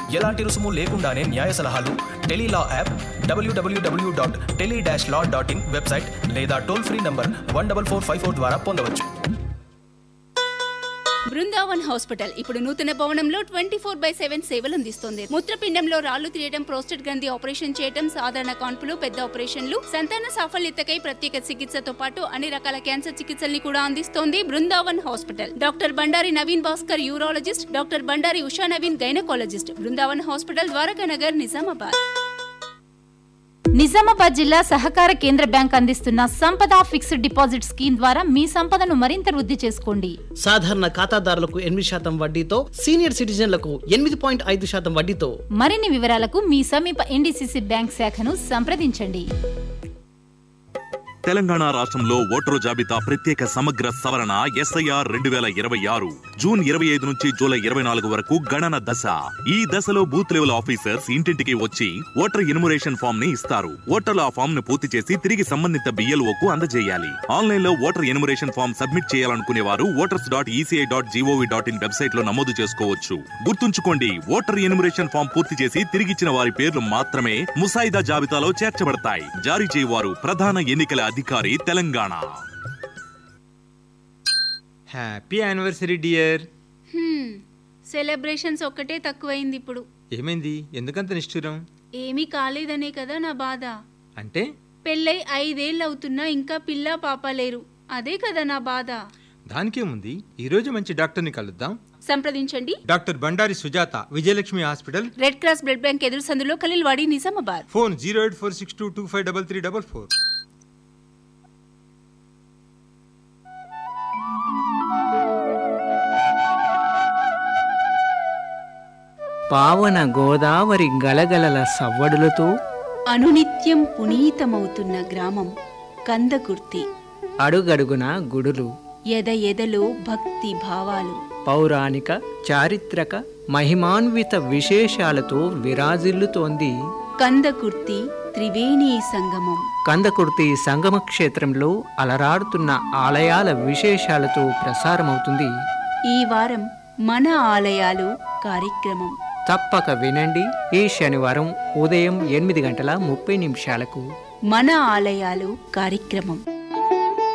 ఎలాంటి రుసుము లేకుండానే న్యాయ సలహాలు టెలీలా యాప్, www.tele-law.in వెబ్సైట్ లేదా టోల్ ఫ్రీ నంబర్ 14454 ద్వారా పొందవచ్చు. బృందావన్ హాస్పిటల్ ఇప్పుడు నూతన భవనంలో 24/7 సేవలు అందిస్తోంది. మూత్రపిండంలో రాళ్లు తీయడం, ప్రోస్టేట్ గ్రంథి ఆపరేషన్ చేయడం, సాధారణ కాన్పులు, పెద్ద ఆపరేషన్లు, సంతాన సాఫల్యతకై ప్రత్యేక చికిత్సతో పాటు అన్ని రకాల క్యాన్సర్ చికిత్సల్ని కూడా అందిస్తోంది Brindavan hospital. Doctor Bandari Naveen Bhaskar urologist, doctor Bandari Usha Naveen gynaecologist. Brindavan hospital, Dwaraka Nagar, Nizamabad. Nizamabad జిల్లా సహకార కేంద్ర బ్యాంక్ అందిస్తున్న సంపద ఫిక్స్డ్ డిపాజిట్ స్కీమ్ ద్వారా మీ సంపదను మరింత వృద్ధి చేసుకోండి. సాధారణ ఖాతాదారులకు 8% వడ్డీతో, సీనియర్ సిటిజన్లకు 8.5% వడ్డీతో. మరిన్ని వివరాలకు మీ సమీప ఎన్డీసీసీ బ్యాంక్ శాఖను సంప్రదించండి. తెలంగాణ రాష్ట్రంలో ఓటరు జాబితా ప్రత్యేక సమగ్ర సవరణ SIR 2026 జూన్ 25 నుంచి జూలై 24 వరకు గణన దశ. ఈ దశలో బూత్ లెవెల్ ఆఫీసర్స్ ఇంటింటికి వచ్చి ఓటర్ ఎన్యుమరేషన్ ఫామ్ ని ఇస్తారు. ఓటర్లు ఆ ఫామ్ ను పూర్తి చేసి తిరిగి సంబంధిత BLOకు అందజేయాలి. ఆన్లైన్ లో ఓటర్ ఎన్యుమరేషన్ ఫామ్ సబ్మిట్ చేయాలనుకునే వారు voters.eci.gov.in వెబ్సైట్ లో నమోదు చేసుకోవచ్చు. గుర్తుంచుకోండి, ఓటర్ ఎన్యుమరేషన్ ఫామ్ పూర్తి చేసి తిరిగిచ్చిన వారి పేర్లు మాత్రమే ముసాయిదా జాబితాలో చేర్చబడతాయి. జారీ చేయవారు ప్రధాన ఎన్నికల అధికారి, Telangana. Happy anniversary dear. Celebrations ఒక్కటే తక్కువైంది ఇప్పుడు. ఏమైంది? ఎందుకంత నిష్ఠురం? ఏమీ కాలేదనే కదా నా బాధ. అంటే పెళ్ళై 5 ఏళ్ళు అవుతున్నా ఇంకా పిల్ల పాప లేరు. అదే కదా నా బాధ. దానికేముంది, ఈ రోజు మంచి డాక్టర్ని కలుద్దాం. సంప్రదించండి doctor Bandari Sujatha, Vijayalakshmi hospital, red cross blood bank ఎదురు సందులో, ఖలీల్వాడి, నిజామాబాద్. ఫోన్ 08462253344. పావన గోదావరి గలగలల సవ్వడులతో అనునిత్యం పునీతమవుతున్న గ్రామం కందకుర్తి. అడుగడుగున గుడులు, ఎద ఎదలో భక్తి భావాలు, పౌరాణిక చారిత్రక మహిమాన్విత విశేషాలతో విరాజిల్లుతోంది కందకుర్తి త్రివేణీ సంగమం. కందకుర్తి సంగమ క్షేత్రంలో అలరాడుతున్న ఆలయాల విశేషాలతో ప్రసారమవుతుంది ఈ వారం మన ఆలయాలు కార్యక్రమం. తప్పక వినండి. ఈ శనివారం ఉదయం 8:30 మన ఆలయాలు కార్యక్రమం.